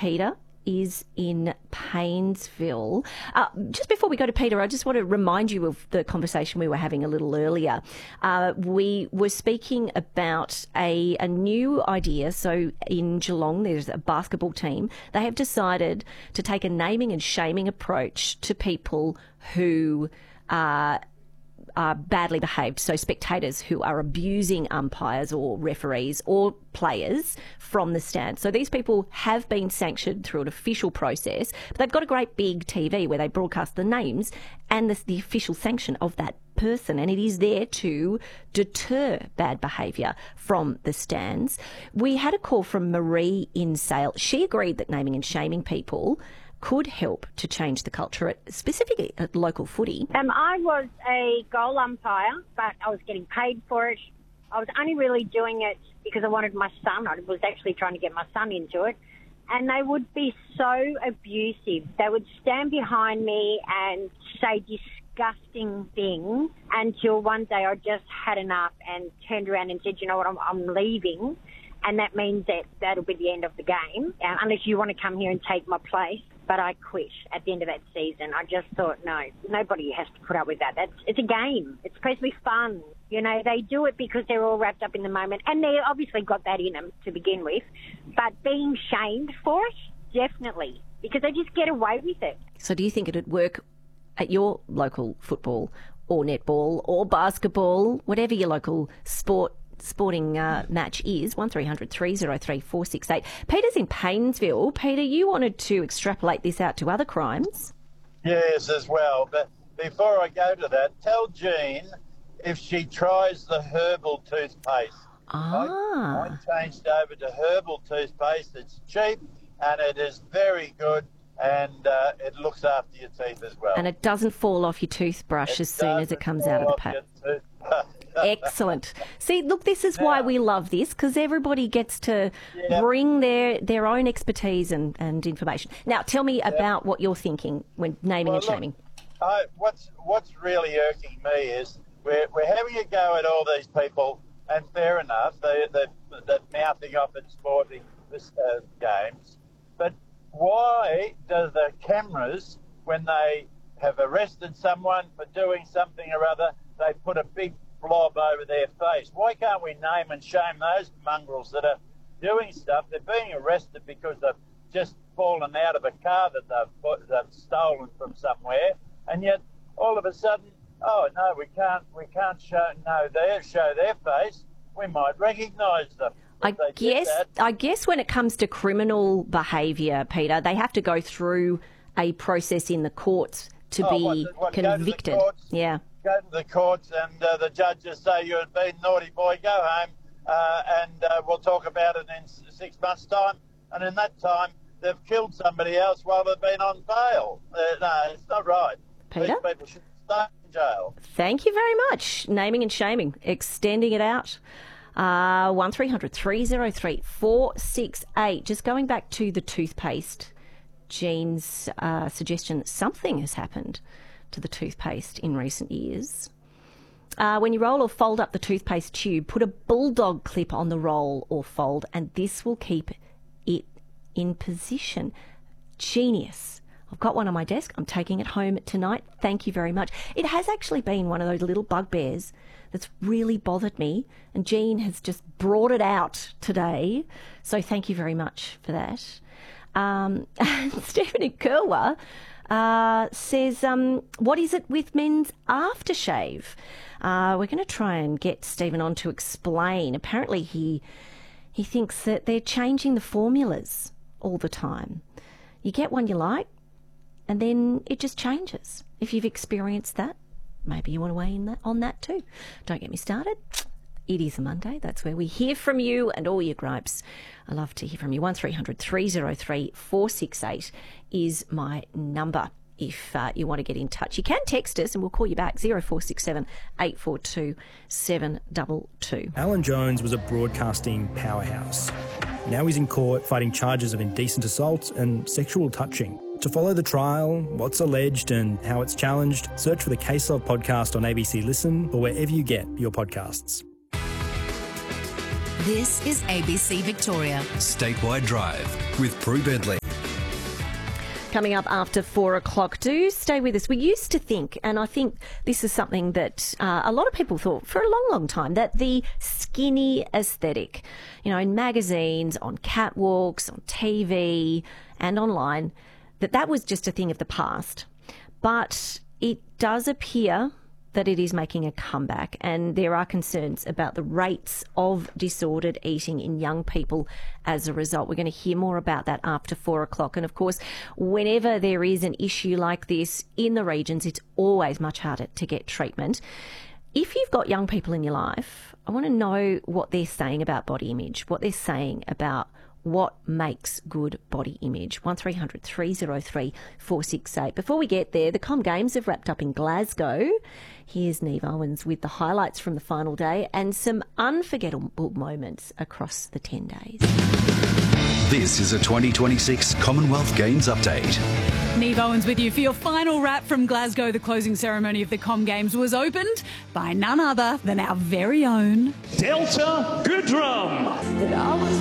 Peter is in Paynesville. Just before we go to Peter, I just want to remind you of the conversation we were having a little earlier. We were speaking about a new idea. So in Geelong, there's a basketball team. They have decided to take a naming and shaming approach to people who are badly behaved, so spectators who are abusing umpires or referees or players from the stand. So these people have been sanctioned through an official process, but they've got a great big TV where they broadcast the names and the official sanction of that person, and it is there to deter bad behaviour from the stands. We had a call from Marie in Sale. She agreed that naming and shaming people could help to change the culture, specifically at local footy. I was a goal umpire, but I was getting paid for it. I was only really doing it because I wanted my son. I was actually trying to get my son into it. And they would be so abusive. They would stand behind me and say disgusting things until one day I just had enough and turned around and said, you know what, I'm leaving. And that means that that'll be the end of the game, unless you want to come here and take my place. But I quit at the end of that season. I just thought, no, nobody has to put up with that. It's a game. It's supposed to be fun. You know, they do it because they're all wrapped up in the moment. And they obviously got that in them to begin with. But being shamed for it, definitely, because they just get away with it. So do you think it would work at your local football or netball or basketball, whatever your local sporting match is? 1300 303 468. Peter's in Paynesville. Peter, you wanted to extrapolate this out to other crimes. Yes, as well. But before I go to that, tell Jean if she tries the herbal toothpaste. I changed over to herbal toothpaste. It's cheap and it is very good, and it looks after your teeth as well. And it doesn't fall off your toothbrush as soon as it comes out of the pack. Excellent. See, look, this is why we love this, because everybody gets to bring their own expertise and information. Now, tell me about what you're thinking when naming and shaming. What's really irking me is we're having a go at all these people, and fair enough, they're mouthing off at sporting games. But why do the cameras, when they have arrested someone for doing something or other, they put a big blob over their face? Why can't we name and shame those mongrels that are doing stuff? They're being arrested because they've just fallen out of a car that they've stolen from somewhere, and yet all of a sudden, oh no, we can't show their face. We might recognise them. I guess when it comes to criminal behaviour, Peter, they have to go through a process in the courts to be convicted. Go to the courts and the judges say you've been naughty boy, go home, and we'll talk about it in 6 months' time. And in that time, they've killed somebody else while they've been on bail. No, it's not right. Peter? These people should stay in jail. Thank you very much. Naming and shaming, extending it out. 1300 303 468. Just going back to the toothpaste, Jean's suggestion, something has happened to the toothpaste in recent years. When you roll or fold up the toothpaste tube, put a bulldog clip on the roll or fold, and this will keep it in position. Genius. I've got one on my desk. I'm taking it home tonight. Thank you very much. It has actually been one of those little bugbears that's really bothered me, and Jean has just brought it out today. So thank you very much for that. And Stephen in Kerwa says, what is it with men's aftershave? We're going to try and get Stephen on to explain. Apparently he thinks that they're changing the formulas all the time. You get one you like, and then it just changes. If you've experienced that, maybe you want to weigh in on that too. Don't get me started. It is a Monday. That's where we hear from you and all your gripes. I love to hear from you. 1300 303 468 is my number if you want to get in touch. You can text us and we'll call you back, 0467 842 722. Alan Jones was a broadcasting powerhouse. Now he's in court fighting charges of indecent assault and sexual touching. To follow the trial, what's alleged and how it's challenged, search for the Case Of podcast on ABC Listen or wherever you get your podcasts. This is ABC Victoria. Statewide Drive with Prue Bentley. Coming up after 4 o'clock. Do stay with us. We used to think, and I think this is something that a lot of people thought for a long, long time, that the skinny aesthetic, in magazines, on catwalks, on TV and online, that was just a thing of the past. But it does appear that it is making a comeback, and there are concerns about the rates of disordered eating in young people as a result. We're going to hear more about that after 4 o'clock. And of course, whenever there is an issue like this in the regions, it's always much harder to get treatment. If you've got young people in your life, I want to know what they're saying about body image, what they're saying about what makes good body image. 1300 303 468. Before we get there, the Com Games have wrapped up in Glasgow. Here's Neve Owens with the highlights from the final day and some unforgettable moments across the 10 days. This is a 2026 Commonwealth Games update. Neve Owens with you for your final wrap from Glasgow. The closing ceremony of the Com Games was opened by none other than our very own Delta Goodrum.